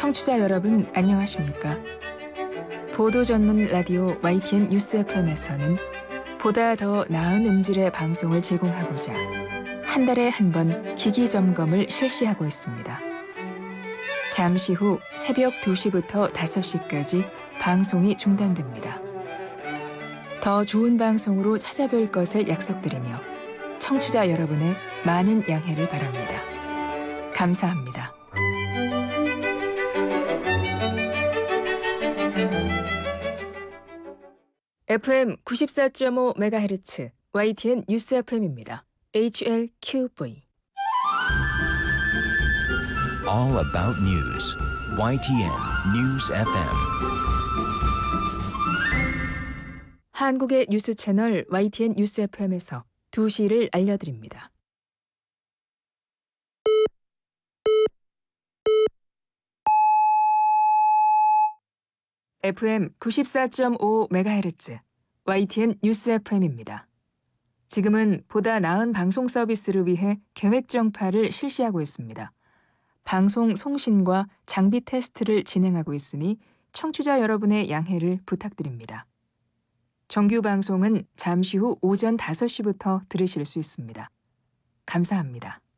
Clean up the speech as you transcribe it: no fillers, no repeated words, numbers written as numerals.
청취자 여러분 안녕하십니까? 보도 전문 라디오 YTN 뉴스 FM에서는 보다 더 나은 음질의 방송을 제공하고자 한 달에 한 번 기기 점검을 실시하고 있습니다. 잠시 후 새벽 2시부터 5시까지 방송이 중단됩니다. 더 좋은 방송으로 찾아뵐 것을 약속드리며 청취자 여러분의 많은 양해를 바랍니다. 감사합니다. FM 94.5MHz YTN 뉴스 FM입니다. HLQV. All about news. YTN News FM. 한국의 뉴스 채널 YTN 뉴스 FM에서 2시를 알려드립니다. FM 94.5MHz YTN 뉴스 FM입니다. 지금은 보다 나은 방송 서비스를 위해 계획 정파를 실시하고 있습니다. 방송 송신과 장비 테스트를 진행하고 있으니 청취자 여러분의 양해를 부탁드립니다. 정규 방송은 잠시 후 오전 5시부터 들으실 수 있습니다. 감사합니다.